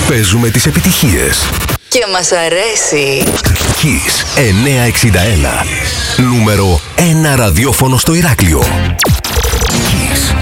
Παίζουμε τις επιτυχίες. Και μας αρέσει. Kiss 961. Νούμερο 1 ραδιόφωνο στο Ηράκλειο.